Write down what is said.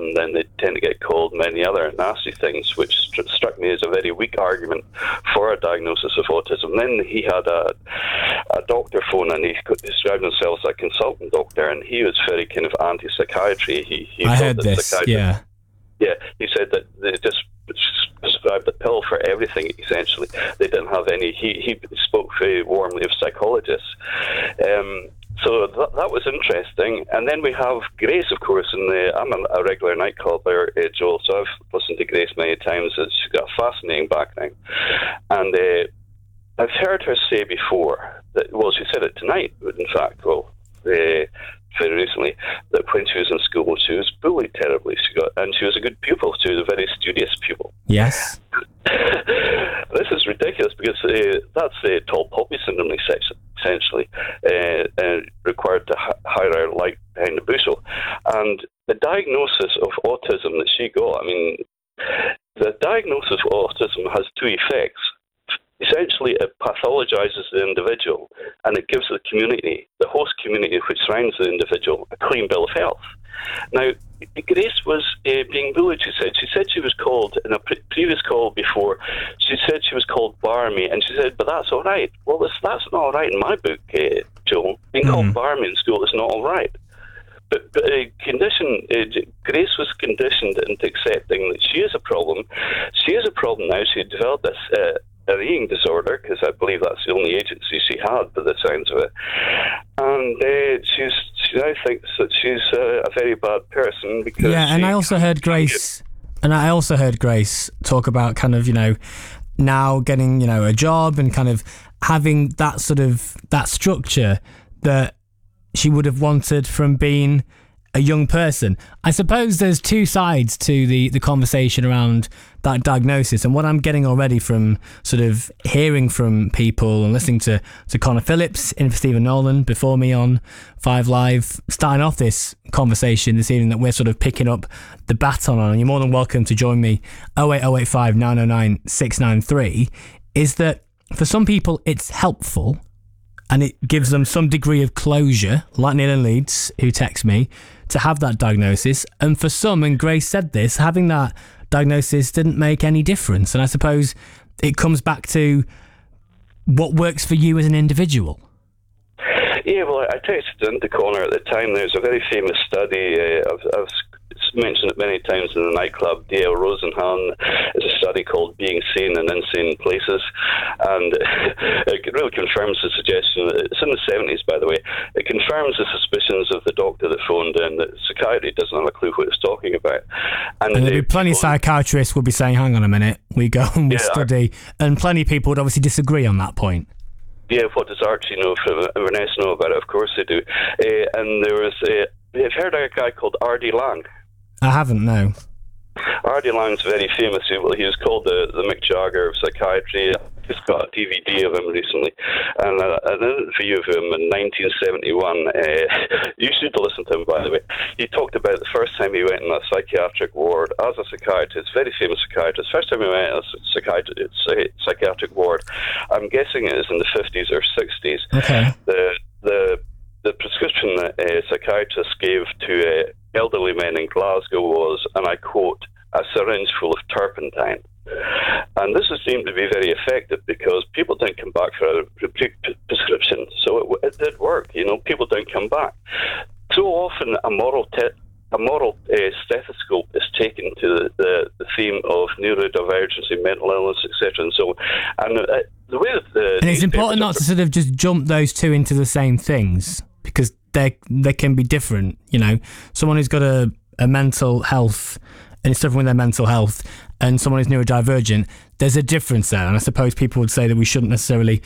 autism, then they tend to get called many other nasty things, which struck me as a very weak argument for a diagnosis of autism. Then he had a doctor phone, and he described himself as a consultant doctor, and he was very kind of anti-psychiatry. He I heard this, yeah. Yeah, he said that they just prescribed the pill for everything, essentially. They didn't have any... He spoke very warmly of psychologists. So that was interesting. And then we have Grace, of course, I'm a regular nightclubber, Joel, so I've listened to Grace many times. She's got a fascinating background. And I've heard her say before, she said it tonight, in fact, very recently, that when she was in school, she was bullied terribly. And she was a good pupil. She was a very studious pupil. Yes. This is ridiculous, because that's the tall poppy syndrome, essentially, required to hire light behind the bushel. And the diagnosis of autism that she got, the diagnosis of autism has two effects. Essentially, it pathologizes the individual, and it gives the community, the host community which surrounds the individual, a clean bill of health. Now, Grace was being bullied, she said. She said she was called, in a previous call before, she said she was called barmy, and she said, but that's all right. Well, that's not all right in my book, Joel. Being called barmy in school is not all right. But Grace was conditioned into accepting that she is a problem. She is a problem now. She developed this... an eating disorder, because I believe that's the only agency she had by the sounds of it. And she now thinks that she's a very bad person because... Yeah, and I also heard Grace talk about kind of, now getting, a job and kind of having that sort of, that structure that she would have wanted from being a young person. I suppose there's two sides to the conversation around that diagnosis, and what I'm getting already from sort of hearing from people and listening to Connor Phillips in for Stephen Nolan before me on 5 Live, starting off this conversation this evening that we're sort of picking up the baton on, and you're more than welcome to join me, 08085 909 693, is that for some people it's helpful and it gives them some degree of closure, like Neil in Leeds, who texts me, to have that diagnosis. And for some, and Grace said this, having that diagnosis didn't make any difference. And I suppose it comes back to what works for you as an individual. Yeah, well, I texted into Connor at the time. There's a very famous study, I've mentioned it many times in the nightclub, D.L. Rosenhan, is a study called Being Sane in Insane Places, and it really confirms the suggestion. It's in the 70s, by the way. It confirms the suspicions of the doctor that phoned in that psychiatry doesn't have a clue what it's talking about. And there'll be plenty of psychiatrists will be saying, hang on a minute, we go and we study, and plenty of people would obviously disagree on that point. Yeah, what does Archie know from Inverness know about it? Of course they do. And there was, you've heard of a guy called R.D. Laing? I haven't, no. R.D. Laing's very famous. He was called the Mick Jagger of psychiatry. He's got a DVD of him recently, and an interview of him in 1971. You should listen to him, by the way. He talked about the first time he went in a psychiatric ward as a psychiatrist, very famous psychiatrist. First time he went as a psychiatric ward, I'm guessing it is in the 50s or 60s. Okay. The prescription that psychiatrists gave to elderly men in Glasgow was, and I quote, a syringe full of turpentine. And this is deemed to be very effective because people don't come back for a repeat prescription. So it did work, people don't come back. So often a moral stethoscope is taken to the theme of neurodivergency, mental illness, etc. And so, and the way that and it's important not to sort of just jump those two into the same things, because they can be different. Someone who's got a mental health and is suffering with their mental health, and someone who's neurodivergent, there's a difference there. And I suppose people would say that we shouldn't necessarily